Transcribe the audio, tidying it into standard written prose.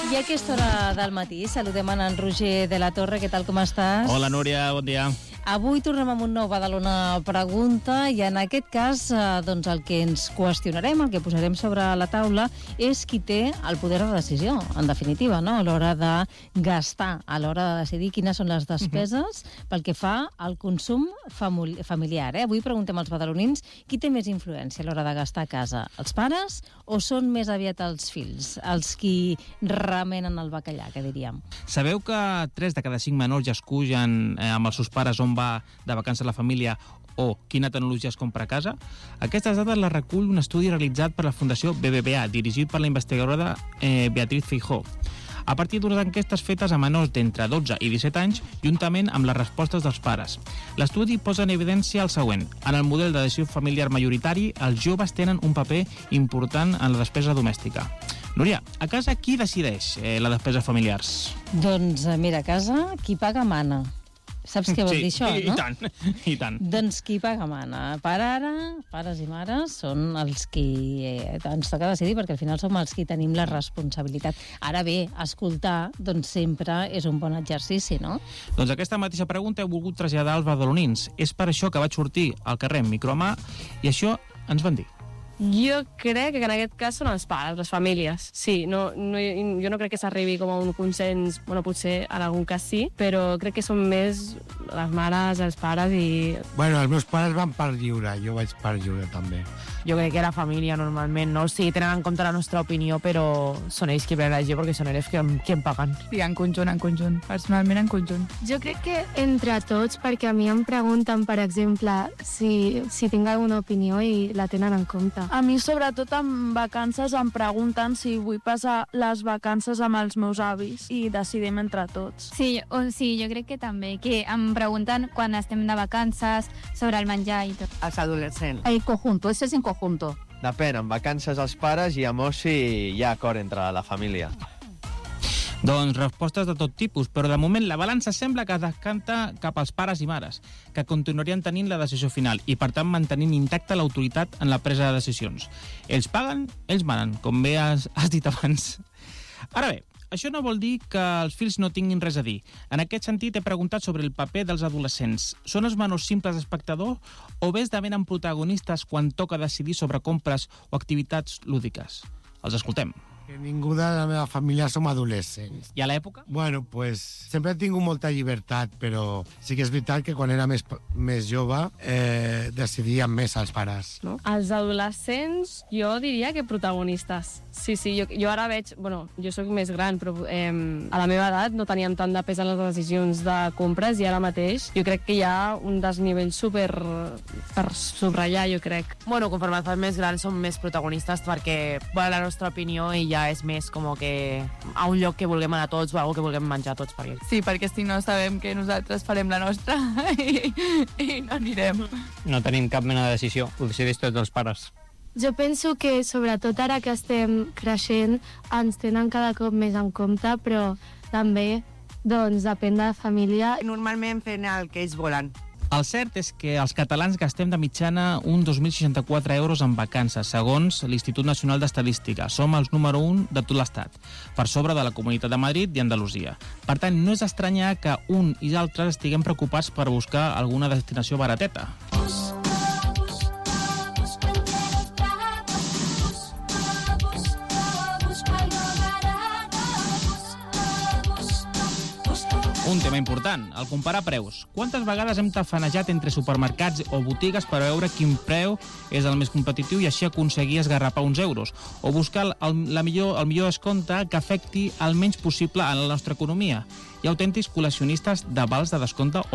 I a aquesta hora del matí saludem en Roger de la Torre. Què tal, com estàs? Hola, Núria, bon dia. Avui tornem amb un nou Badalona Pregunta i en aquest cas doncs el que ens qüestionarem, el que posarem sobre la taula és qui té el poder de decisió, en definitiva, no? A l'hora de gastar, a l'hora de decidir quines són les despeses pel que fa al consum familiar. Avui preguntem als badalonins qui té més influència a l'hora de gastar a casa, els pares o són més aviat els fills, els qui remenen el bacallà, que diríem. Sabeu que 3 de cada 5 menors ja escullen amb els seus pares on va de vacances la família o quina tecnologia es compra a casa? Aquestes dades les recull un estudi realitzat per la Fundació BBVA, dirigit per la investigadora Beatriz Feijó. A partir d'unes enquestes fetes a menors d'entre 12 i 17 anys, juntament amb les respostes dels pares. L'estudi posa en evidència el següent. En el model de decisió familiar majoritari, els joves tenen un paper important en la despesa domèstica. Núria, a casa qui decideix les despeses familiars? Doncs mira, a casa qui paga mana. Saps què vol dir això, no? I tant. Doncs qui paga mana. Per ara, pares i mares són els qui ens toca decidir, perquè al final som els qui tenim la responsabilitat. Ara bé, escoltar doncs sempre és un bon exercici, no? Doncs aquesta mateixa pregunta he volgut traslladar als badalonins. És per això que vaig sortir al carrer amb micro a mà i això ens van dir. Jo crec que en aquest cas són els pares, les famílies. Sí, jo no crec que s'arribi com a un consens, bueno, potser en algun cas sí, però crec que són més les mares, els pares i... Bueno, els meus pares van per lliure, jo vaig per lliure també. Jo crec que la família normalment, no? Sí, tenen en compte la nostra opinió, però són ells qui prenen la decisió perquè són ells qui em paguen. Sí, en conjunt, personalment en conjunt. Jo crec que entre tots, perquè a mi em pregunten, per exemple, si tinc alguna opinió i la tenen en compte. A mi, sobretot en vacances, em pregunten si vull passar les vacances amb els meus avis i decidim entre tots. Sí, jo crec que també, que em pregunten quan estem de vacances sobre el menjar i tot. Els adolescents. El conjunto, ese es en conjunto. Depèn, en vacances els pares i a moci hi ha acord entre la família. Doncs respostes de tot tipus, però de moment la balança sembla que es decanta cap als pares i mares, que continuarien tenint la decisió final i, per tant, mantenint intacta l'autoritat en la presa de decisions. Ells paguen, ells manen, com bé has dit abans. Ara bé, això no vol dir que els fills no tinguin res a dir. En aquest sentit, he preguntat sobre el paper dels adolescents. Són els menors simples espectadors o bé esdevenen protagonistes quan toca decidir sobre compres o activitats lúdiques? Els escoltem. Que ningú de la meva família som adolescents. I a l'època? Bueno, pues sempre he tingut molta llibertat, però sí que és veritat que quan era més jove decidíem més els pares. No? Els adolescents, jo diria que protagonistes. Sí, jo ara veig... Bueno, jo sóc més gran, però a la meva edat no teníem tant de pes en les decisions de compres i ara mateix jo crec que hi ha un desnivell super per subratllar, jo crec. Bueno, conforme et fas més gran som més protagonistes perquè la nostra opinió i ja és més com que a un lloc que vulguem anar tots o algo que vulguem menjar tots per aquí. Sí, perquè si no sabem que nosaltres farem la nostra i no anirem. No tenim cap mena de decisió, ho decideix tots els pares. Jo penso que, sobretot ara que estem creixent, ens tenen cada cop més en compte, però també doncs, depèn de la família. Normalment fent el que ells volen. El cert és que els catalans gastem de mitjana uns 2.064 euros en vacances, segons l'Institut Nacional d'Estadística. Som els número 1 de tot l'Estat, per sobre de la Comunitat de Madrid i Andalusia. Per tant, no és estranyar que un i altres estiguem preocupats per buscar alguna destinació barateta. Un tema important, el comparar preus. Quantes vegades hem tafanejat entre supermercats o botigues per veure quin preu és el més competitiu i així aconseguir esgarrapar uns euros? O buscar el millor descompte que afecti el menys possible a la nostra economia? Hi ha autèntics col·leccionistes de vals de descompte